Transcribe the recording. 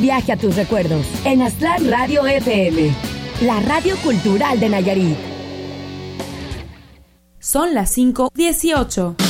viaje a tus recuerdos en Aztlán Radio FM, la radio cultural de Nayarit. Son las 5:18.